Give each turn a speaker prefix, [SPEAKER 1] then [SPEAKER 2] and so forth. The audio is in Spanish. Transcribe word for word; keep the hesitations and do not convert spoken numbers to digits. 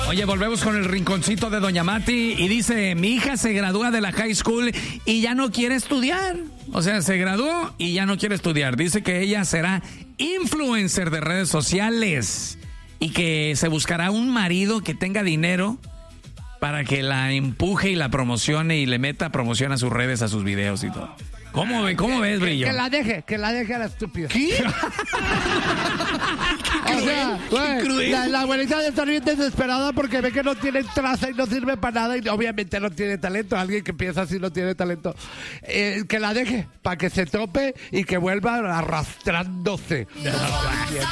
[SPEAKER 1] Oye, volvemos con el rinconcito de Doña Mati y dice, mi hija se gradúa de la high school y ya no quiere estudiar. O sea, se graduó y ya no quiere estudiar. Dice que ella será influencer de redes sociales y que se buscará un marido que tenga dinero para que la empuje y la promocione y le meta promoción a sus redes, a sus videos y todo. ¿Cómo, ve, cómo ves, Brillo?
[SPEAKER 2] Que la deje, que la deje a la estúpida.
[SPEAKER 1] ¿Qué?
[SPEAKER 2] O sea, güey, la, la abuelita de estar bien desesperada porque ve que no tiene traza y no sirve para nada y obviamente no tiene talento. Alguien que piensa así no tiene talento. Eh, que la deje para que se tope y que vuelva arrastrándose.